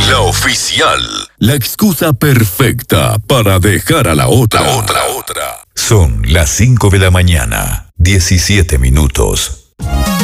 La oficial. La excusa perfecta para dejar a la otra. Son las 5 de la mañana, 17 minutos.